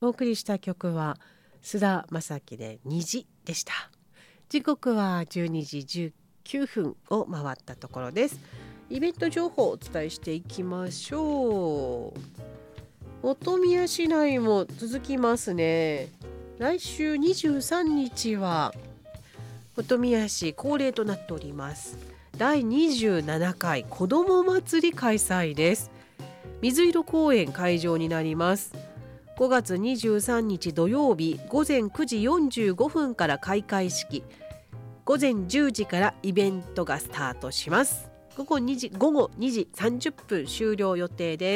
お送りした曲は須田正樹で虹でした。時刻は12時19分を回ったところです。イベント情報をお伝えしていきましょう。本宮市内も続きますね。来週23日は本宮市恒例となっております第27回子ども祭り開催です。水色公園会場になります。5月23日土曜日午前9時45分から開会式、午前10時からイベントがスタートします。午後2時30分終了予定です。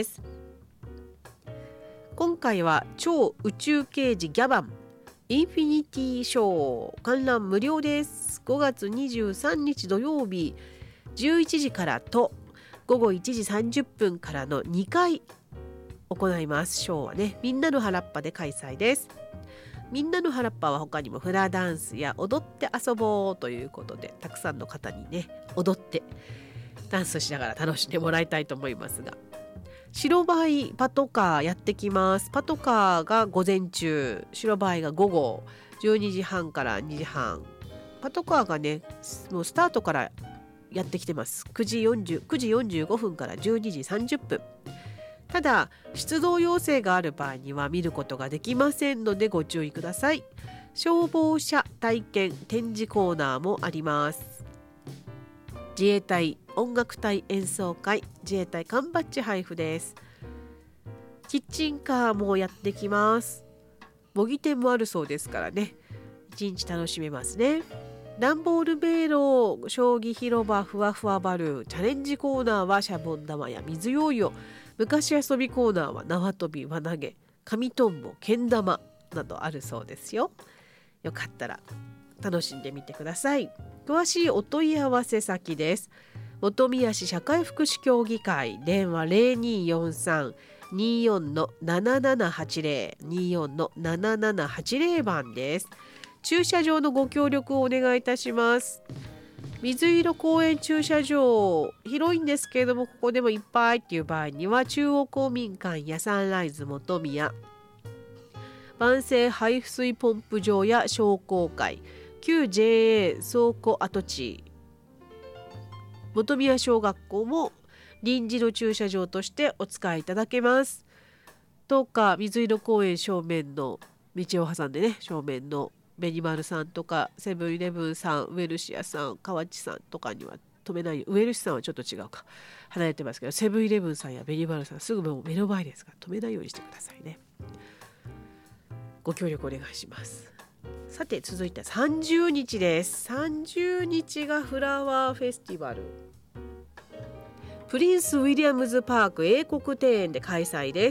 今回は超宇宙刑事ギャバンインフィニティショー観覧無料です。5月23日土曜日11時からと午後1時30分からの2回行います。ショーはね、みんなの原っぱで開催です。みんなの原っぱは他にもフラダンスや踊って遊ぼうということで、たくさんの方にね踊ってダンスしながら楽しんでもらいたいと思いますが、白バイパトカーやってきます。パトカーが午前中、白バイが午後12時半から2時半。パトカーがねもうスタートからやってきてます。9時45分から12時30分。ただ出動要請がある場合には見ることができませんのでご注意ください。消防車体験展示コーナーもあります。自衛隊音楽隊演奏会、自衛隊缶バッジ配布です。キッチンカーもやってきます。模擬店もあるそうですからね、一日楽しめますね。段ボール迷路、将棋広場、ふわふわバルーン、チャレンジコーナーはシャボン玉や水ヨーヨー、昔遊びコーナーは縄跳び、輪投げ、紙トンボ、けん玉などあるそうですよ。よかったら楽しんでみてください。詳しいお問い合わせ先です。本宮市社会福祉協議会、電話 0243-24-7780 24-7780 番です。駐車場のご協力をお願いいたします。水色公園駐車場広いんですけれども、ここでもいっぱいっていう場合には中央公民館やサンライズ本宮、万世排水ポンプ場や商工会、旧 JA 倉庫跡地、本宮小学校も臨時の駐車場としてお使いいただけます。どうか水色公園正面の道を挟んでね、正面のベニマルさんとかセブンイレブンさん、ウェルシアさん、河内さんとかには止めない。ウェルシアさんはちょっと違うか、離れてますけど、セブンイレブンさんやベニマルさんすぐもう目の前ですから止めないようにしてくださいね。ご協力お願いします。さて続いて30日です。30日がフラワーフェスティバル、プリンスウィリアムズパーク英国庭園で開催です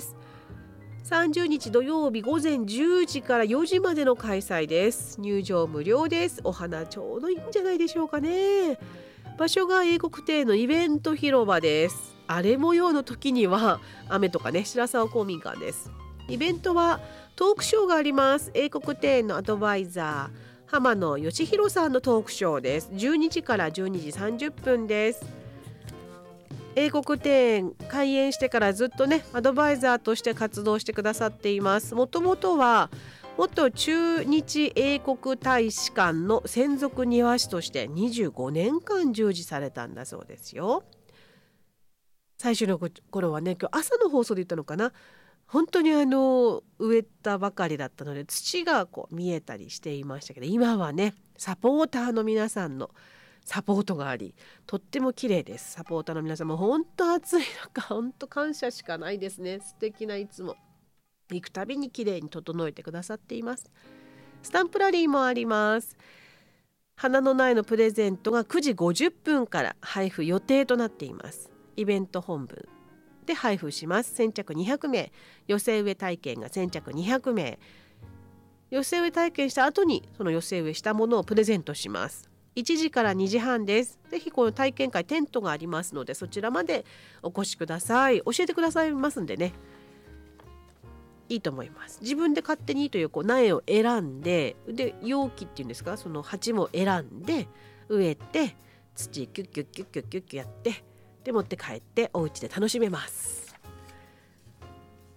。30日土曜日午前10時から4時までの開催です。入場無料です。お花ちょうどいいんじゃないでしょうかね。場所が英国庭園のイベント広場です。荒れ模様の時には雨とかね、白沢公民館です。イベントはトークショーがあります。英国庭園のアドバイザー浜野義弘さんのトークショーです。12時から12時30分です。英国庭園開園してからずっとねアドバイザーとして活動してくださっています。もともとは元駐日英国大使館の専属庭師として25年間従事されたんだそうですよ。最初の頃はね、今日朝の放送で言ったのかな、本当に植えたばかりだったので土がこう見えたりしていましたけど、今はねサポーターの皆さんのサポートがあり、とっても綺麗です。サポーターの皆さんも本当暑い中、本当感謝しかないですね。素敵な、いつも行くたびに綺麗に整えてくださっています。スタンプラリーもあります。花の苗のプレゼントが9時50分から配布予定となっています。イベント本部で配布します。先着200名、寄せ植え体験が先着200名、寄せ植え体験した後にその寄せ植えしたものをプレゼントします。1時から2時半です。ぜひこの体験会テントがありますので、そちらまでお越しください。教えてくださいますんでね、いいと思います。自分で勝手にという苗を選んで、で容器っていうんですか、その鉢も選んで植えて、土キュッキュッキュッキュッキュッキュッやって、で持って帰ってお家で楽しめます。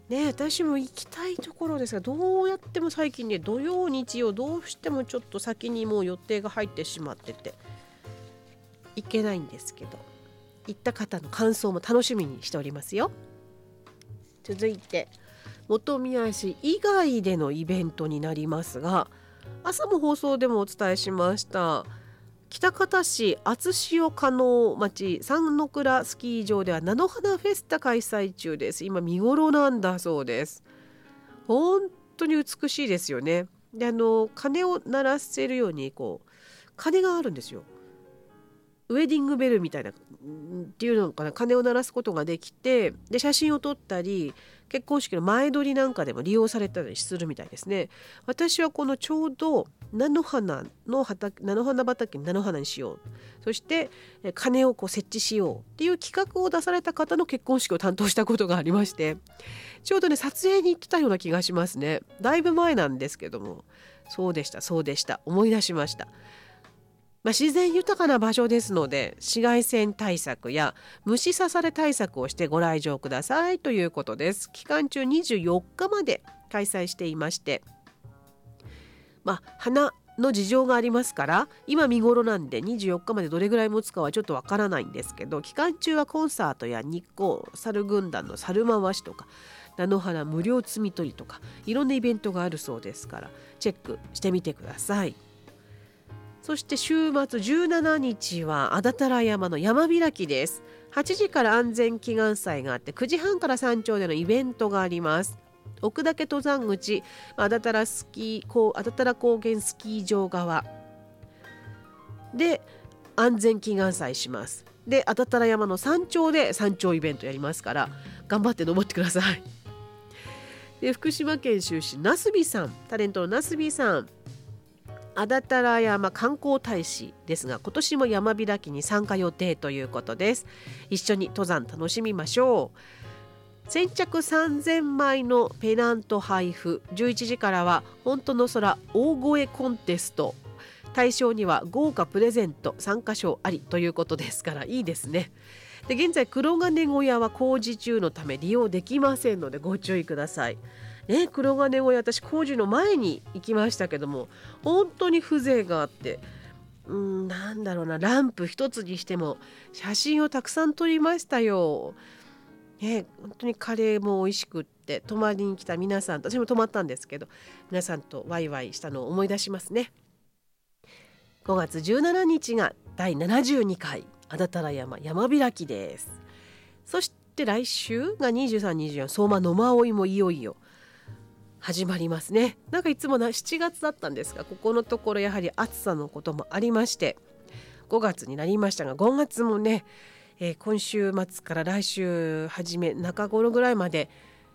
ね、私も行きたいところですが、どうやっても最近ね、土曜日曜どうしてもちょっと先にもう予定が入ってしまってて行けないんですけど、行った方の感想も楽しみにしておりますよ。続いて本宮市以外でのイベントになりますが、朝も放送でもお伝えしました喜多方市厚潮加納町三の倉スキー場では菜の花フェスタ開催中です。今見頃なんだそうです。本当に美しいですよね。で鐘を鳴らせるように鐘があるんですよ。ウェディングベルみたいなっていうのかな、鐘を鳴らすことができて、で写真を撮ったり結婚式の前撮りなんかでも利用されたりするみたいですね。私はこのちょうど菜の花畑に菜の花にしよう、そして鐘を設置しようっていう企画を出された方の結婚式を担当したことがありまして、ちょうどね撮影に行ってたような気がしますね。だいぶ前なんですけども、そうでした思い出しました。自然豊かな場所ですので、紫外線対策や虫刺され対策をしてご来場くださいということです。期間中24日まで開催していまして、花の事情がありますから、今見頃なんで24日までどれぐらい持つかはちょっとわからないんですけど、期間中はコンサートや日光猿軍団の猿回しとか菜の花無料摘み取りとかいろんなイベントがあるそうですから、チェックしてみてください。そして週末17日は安達太良山の山開きです。8時から安全祈願祭があって、9時半から山頂でのイベントがあります。奥岳登山口安達太良高原スキー場側で安全祈願祭します。で安達太良山の山頂で山頂イベントやりますから、頑張って登ってください。で福島県出身なすびさん、タレントのなすびさん、安達太良山観光大使ですが、今年も山開きに参加予定ということです。一緒に登山楽しみましょう。先着3000枚のペナント配布、11時からは本当の空大声コンテスト、対象には豪華プレゼント参加賞ありということですから、いいですね。で現在黒金小屋は工事中のため利用できませんのでご注意ください。黒金小屋、私工事の前に行きましたけども、本当に風情があって、なんだろうな、ランプ一つにしても写真をたくさん撮りましたよ。本当にカレーも美味しくって、泊まりに来た皆さんと、私も泊まったんですけど、皆さんとワイワイしたのを思い出しますね。5月17日が第72回安達太良山山開きです。そして来週が23、24相馬野馬追もいよいよ始まりますね。なんかいつも7月だったんですが、ここのところやはり暑さのこともありまして5月になりましたが、5月もね、今週末から来週初め中頃ぐらいまで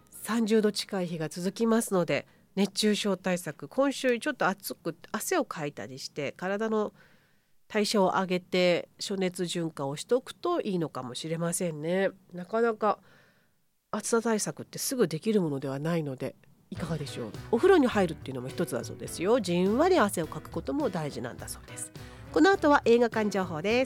30度近い日が続きますので、熱中症対策、今週ちょっと暑く汗をかいたりして体の代謝を上げて暑熱順化をしておくといいのかもしれませんね。なかなか暑さ対策ってすぐできるものではないので、いかがでしょう。お風呂に入るっていうのも一つだそうですよ。じんわり汗をかくことも大事なんだそうです。この後は映画館情報です。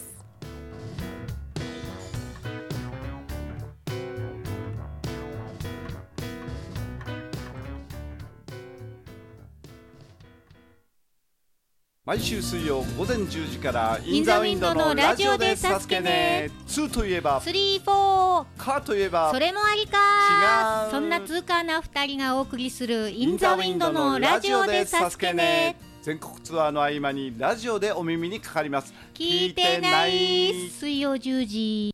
毎週水曜午前10時からインザウィンドのラジオでサスケね。2といえば 3、4 カーといえばそれもありか。 違う。 そんな通過な2人がお送りするインザウィンドのラジオでサスケね。 全国ツアーの合間にラジオでお耳にかかります。 聞いてない水曜10時。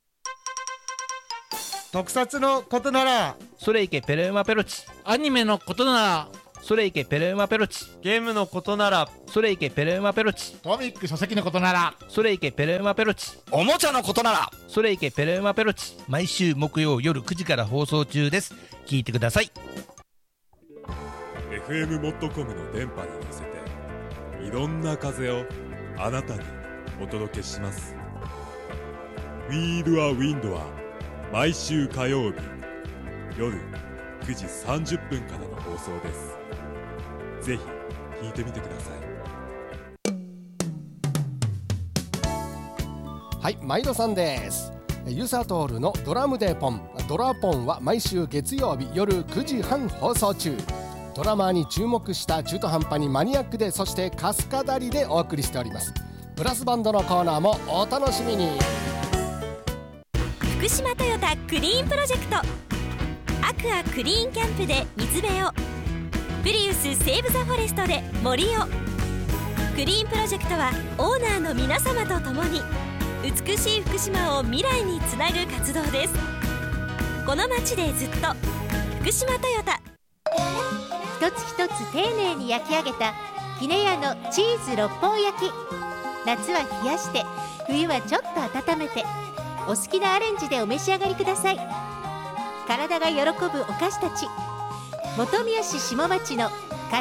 特撮のことならそれいけペルーマペロチ、 アニメのことならそれいけペルーマペロチ、 ゲームのことならそれいけペルーマペロチ、 コミック書籍のことならそれいけペルーマペロチ、 おもちゃのことならそれいけペルーマペロチ、毎週木曜夜9時から放送中です。聞いてください。 FM モットコムの電波に乗せていろんな風をあなたにお届けします。 Wheel a Wind は毎週火曜日夜9時30分からの放送です。ぜひ聞いてみてください。 はい、毎度さんです。 ユサトールのドラムデポン、ドラポンは毎週月曜日夜9時半放送中。ドラマーに注目した中途半端にマニアックで、そしてカスカダリでお送りしております。ブラスバンドのコーナーもお楽しみに。 福島トヨタクリーンプロジェクト、アクアクリーンキャンプで水辺を、プリウスセーブザフォレストで森を。クリーンプロジェクトはオーナーの皆様と共に美しい福島を未来につなぐ活動です。この街でずっと福島トヨタ。 一つ一つ丁寧に焼き上げたキネヤのチーズ六本焼き。夏は冷やして、冬はちょっと温めて、お好きなアレンジでお召し上がりください。体が喜ぶお菓子たち、本宮市下町の